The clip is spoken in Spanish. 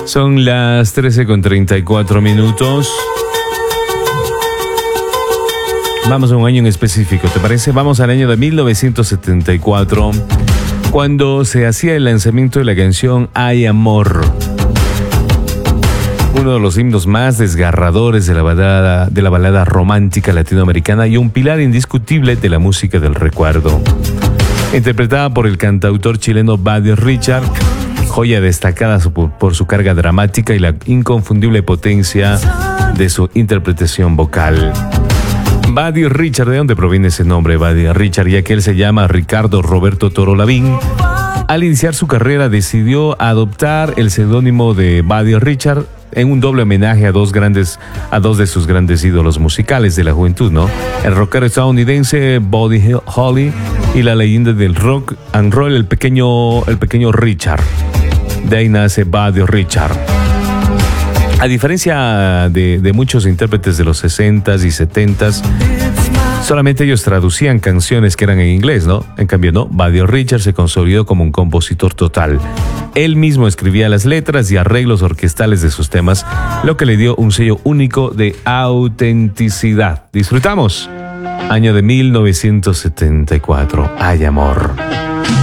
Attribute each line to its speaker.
Speaker 1: Son las 13:34. Vamos a un año en específico, ¿te parece? Vamos al año de 1974, cuando se hacía el lanzamiento de la canción Hay Amor, uno de los himnos más desgarradores de la balada romántica latinoamericana y un pilar indiscutible de la música del recuerdo. Interpretada por el cantautor chileno Buddy Richard, joya destacada por su carga dramática y la inconfundible potencia de su interpretación vocal. Buddy Richard, ¿de dónde proviene ese nombre, Buddy Richard? Ya que él se llama Ricardo Roberto Toro Lavín. Al iniciar su carrera decidió adoptar el seudónimo de Buddy Richard en un doble homenaje a dos de sus grandes ídolos musicales de la juventud, ¿no? El rockero estadounidense Buddy Holly y la leyenda del rock and roll, el pequeño Richard. De ahí nace Buddy Richard. A diferencia de muchos intérpretes de los 60s y 70s, solamente ellos traducían canciones que eran en inglés, ¿no? En cambio, no, Buddy Richard se consolidó como un compositor total. Él mismo escribía las letras y arreglos orquestales de sus temas, lo que le dio un sello único de autenticidad. Disfrutamos. Año de 1974. Hay amor.